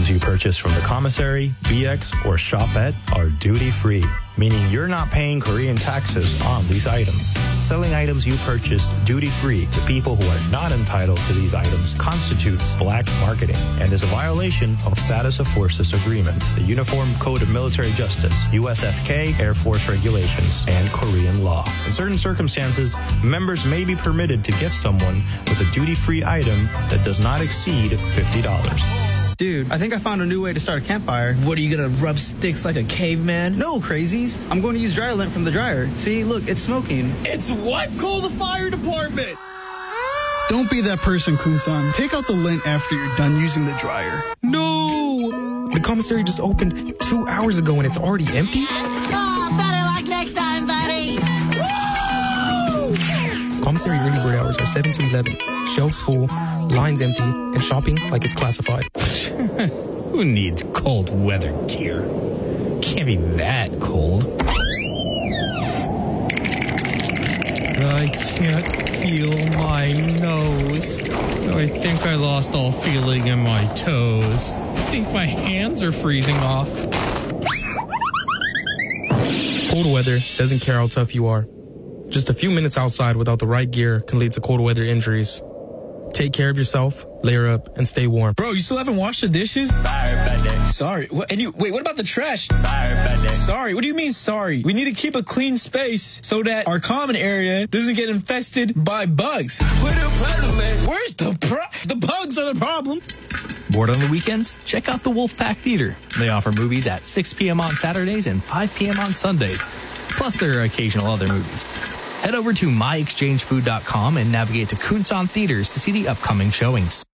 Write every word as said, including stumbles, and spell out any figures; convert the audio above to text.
items you purchase from the commissary, B X, or Shopette are duty-free, meaning you're not paying Korean taxes on these items. Selling items you purchased duty-free to people who are not entitled to these items constitutes black marketing and is a violation of Status of Forces Agreement, the Uniform Code of Military Justice, U S F K, Air Force regulations, and Korean law. In certain circumstances, members may be permitted to gift someone with a duty-free item that does not exceed fifty dollars. Dude, I think I found a new way to start a campfire. What, are you gonna rub sticks like a caveman? No, crazies. I'm going to use dryer lint from the dryer. See, look, it's smoking. It's what? Call the fire department! Don't be that person, Kun-san. Take out the lint after you're done using the dryer. No! The commissary just opened two hours ago and it's already empty? Oh, better luck next time, buddy! Woo! Commissary early bird hours are seven to eleven. Shelves full, lines empty, and shopping like it's classified. Who needs cold weather gear? Can't be that cold. I can't feel my nose. I think I lost all feeling in my toes. I think my hands are freezing off. Cold weather doesn't care how tough you are. Just a few minutes outside without the right gear can lead to cold weather injuries. Take care of yourself, layer up, and stay warm. Bro, you still haven't washed the dishes? Sorry about that. Sorry. What, and you, wait, what about the trash? Sorry about that. Sorry. What do you mean sorry? We need to keep a clean space so that our common area doesn't get infested by bugs. What the problem, man? Where's the pro- The bugs are the problem. Bored on the weekends? Check out the Wolfpack Theater. They offer movies at six p.m. on Saturdays and five p.m. on Sundays. Plus there are occasional other movies. Head over to my exchange food dot com and navigate to Kunsan Theaters to see the upcoming showings.